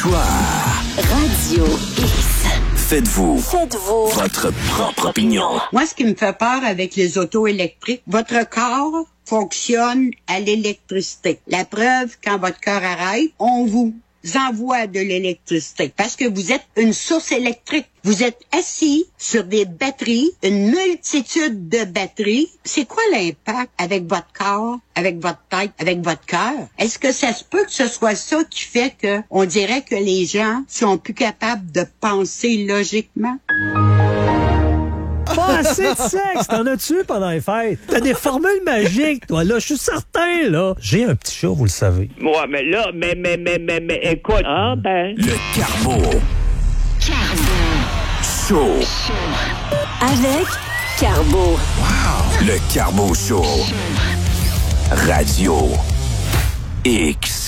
Histoire. Radio X. Faites-vous Faites-vous votre propre opinion. Moi, ce qui me fait peur avec les autos électriques, votre corps fonctionne à l'électricité. La preuve, quand votre corps arrête, on vous envoie de l'électricité parce que vous êtes une source électrique. Vous êtes assis sur des batteries, une multitude de batteries. C'est quoi l'impact avec votre corps, avec votre tête, avec votre cœur? Est-ce que ça se peut que ce soit ça qui fait que on dirait que les gens sont plus capables de penser logiquement? Pas assez de sexe, t'en as-tu pendant les fêtes? T'as des formules magiques, toi, là, je suis certain, là. J'ai un petit chat, vous le savez. Ouais, mais là, mais, écoute, hein, ben... Le Carbo. Show. Avec Carbo. Le Carbo Show. Radio X.